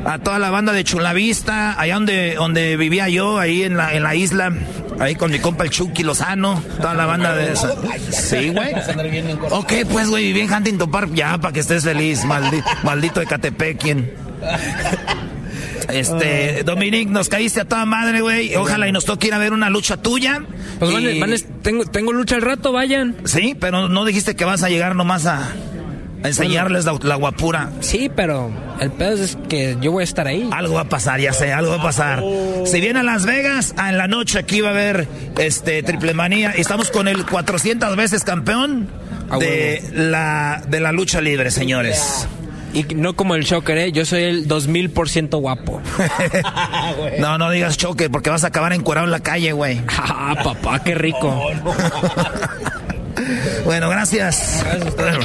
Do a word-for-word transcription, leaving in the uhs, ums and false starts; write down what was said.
a toda la banda de Chulavista, allá donde, donde vivía yo, ahí en la, en la isla, ahí con mi compa el Chucky Lozano, toda la banda de esa. Sí, güey. Ok, pues, güey, viví en Huntington Park, ya, para que estés feliz, maldito, maldito de Catepec, ¿quién? Este, Dominic, nos caíste a toda madre, güey. Ojalá y nos toque ir a ver una lucha tuya. Pues y... van, van, tengo, tengo lucha al rato, vayan. Sí, pero no dijiste que vas a llegar nomás a, a enseñarles la, la guapura. Sí, pero el pedo es que yo voy a estar ahí. Algo va a pasar, ya sé, algo va a pasar. Si viene a Las Vegas, en la noche aquí va a haber este Triple Manía. Estamos con el cuatrocientas veces campeón de la, de la lucha libre, señores. Y no como el Shocker, ¿eh? Yo soy el dos mil por ciento guapo. No, no digas Shocker, porque vas a acabar encuerado en la calle, güey. Ah, papá, qué rico. Bueno, gracias. Gracias.